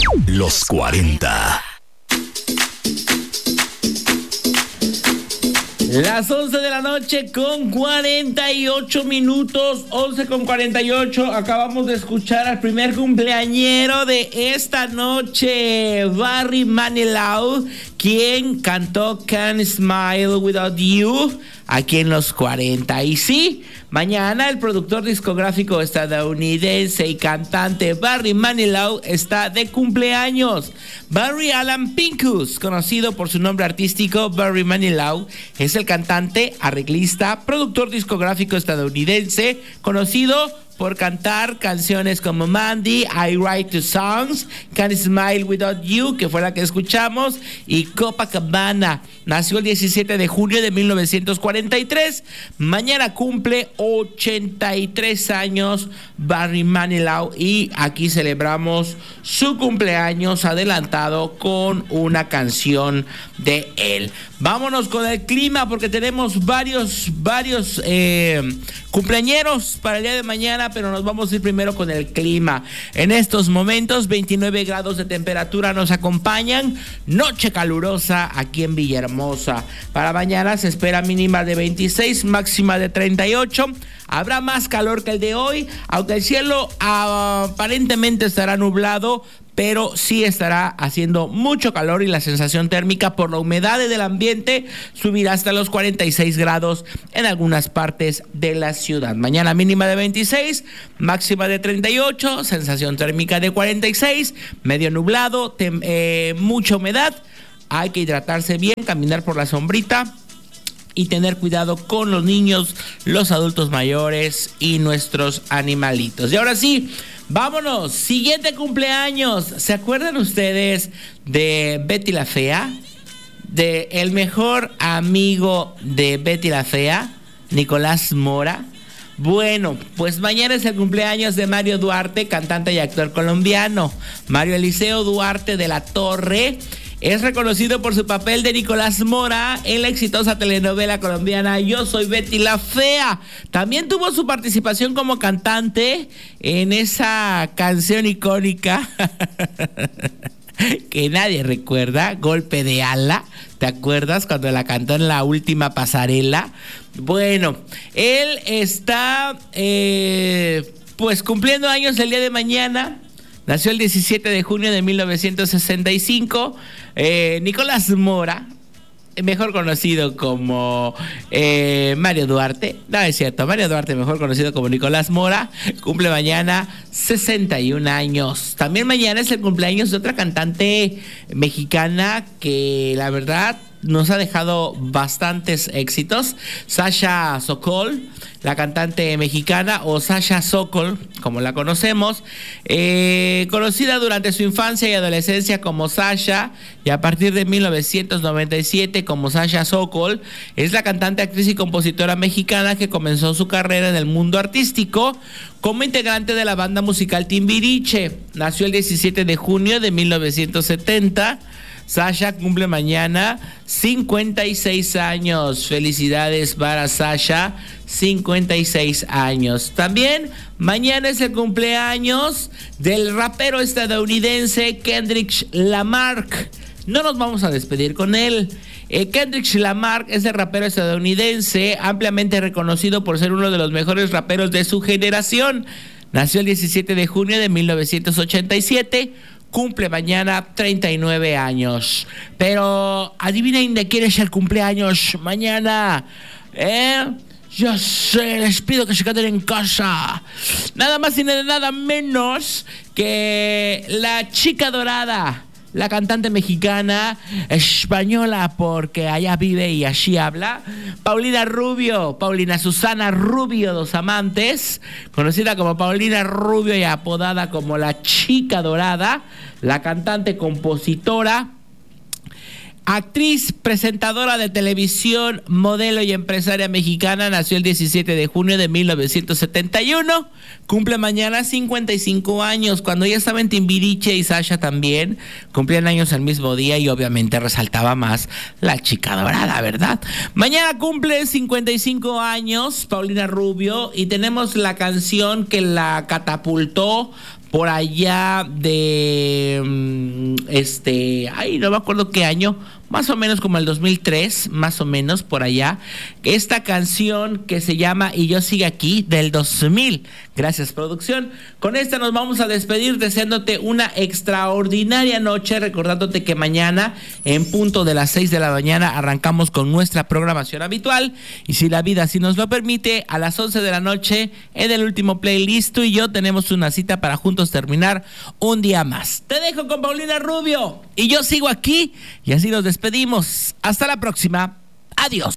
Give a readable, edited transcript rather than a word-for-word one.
Los 40. Las 11 de la noche con 48 minutos, 11 con 48. Acabamos de escuchar al primer cumpleañero de esta noche, Barry Manilow, quien cantó Can't Smile Without You aquí en Los 40. Y sí, mañana el productor discográfico estadounidense y cantante Barry Manilow está de cumpleaños. Barry Alan Pincus, conocido por su nombre artístico Barry Manilow, es el cantante, arreglista, productor discográfico estadounidense, conocido por cantar canciones como Mandy, I Write Two Songs, Can't Smile Without You, que fue la que escuchamos, y Copacabana. Nació el 17 de junio de 1943. Mañana cumple 83 años Barry Manilow y aquí celebramos su cumpleaños adelantado con una canción de él. Vámonos con el clima porque tenemos varios cumpleañeros para el día de mañana, pero nos vamos a ir primero con el clima. En estos momentos 29 grados de temperatura nos acompañan, noche calurosa aquí en Villahermosa. Para mañana se espera mínima de 26, máxima de 38. Habrá más calor que el de hoy, aunque el cielo aparentemente estará nublado, pero sí estará haciendo mucho calor y la sensación térmica por la humedad del ambiente subirá hasta los 46 grados en algunas partes de la ciudad. Mañana mínima de 26, máxima de 38, sensación térmica de 46, medio nublado, mucha humedad. Hay que hidratarse bien, caminar por la sombrita y tener cuidado con los niños, los adultos mayores y nuestros animalitos. Y ahora sí, vámonos, siguiente cumpleaños. ¿Se acuerdan ustedes de Betty la Fea? De el mejor amigo de Betty la Fea, Nicolás Mora. Bueno, pues mañana es el cumpleaños de Mario Duarte, cantante y actor colombiano. Mario Eliseo Duarte de la Torre es reconocido por su papel de Nicolás Mora en la exitosa telenovela colombiana Yo Soy Betty la Fea. También tuvo su participación como cantante en esa canción icónica que nadie recuerda, Golpe de Ala. ¿Te acuerdas cuando la cantó en la última pasarela? Bueno, él está pues cumpliendo años el día de mañana. Nació el 17 de junio de 1965. Nicolás Mora, mejor conocido como Mario Duarte. No, es cierto, Mario Duarte, mejor conocido como Nicolás Mora, cumple mañana 61 años. También mañana es el cumpleaños de otra cantante mexicana que la verdad nos ha dejado bastantes éxitos. Sasha Sokol, la cantante mexicana, o Sasha Sokol, como la conocemos, conocida durante su infancia y adolescencia como Sasha, y a partir de 1997 como Sasha Sokol, es la cantante, actriz y compositora mexicana que comenzó su carrera en el mundo artístico como integrante de la banda musical Timbiriche. Nació el 17 de junio de 1970. Sasha cumple mañana 56 años. Felicidades para Sasha, 56 años. También mañana es el cumpleaños del rapero estadounidense Kendrick Lamar. No nos vamos a despedir con él. Kendrick Lamar es el rapero estadounidense ampliamente reconocido por ser uno de los mejores raperos de su generación. Nació el 17 de junio de 1987. Cumple mañana 39 años. Pero adivinen de quién es el cumpleaños mañana. Yo sé, les pido que se queden en casa. Nada más y nada menos que la chica dorada, la cantante mexicana, española porque allá vive y así habla, Paulina Susana Rubio Dos Amantes, conocida como Paulina Rubio y apodada como la Chica Dorada, la cantante, compositora, Actriz, presentadora de televisión, modelo y empresaria mexicana, nació el 17 de junio de 1971. Cumple mañana 55 años. Cuando ella estaba en Timbiriche y Sasha también, cumplían años el mismo día y obviamente resaltaba más la chica dorada, ¿verdad? Mañana cumple 55 años Paulina Rubio y tenemos la canción que la catapultó por allá de no me acuerdo qué año, más o menos como el 2003, más o menos por allá, esta canción que se llama Y yo sigo aquí, del 2000. Gracias, producción. Con esta nos vamos a despedir deseándote una extraordinaria noche, recordándote que mañana en punto de las 6 de la mañana arrancamos con nuestra programación habitual y si la vida así nos lo permite, a las 11 de la noche en el último playlist tú y yo tenemos una cita para juntos terminar un día más. Te dejo con Paulina Rubio y yo sigo aquí y así nos despedimos. Hasta la próxima. Adiós.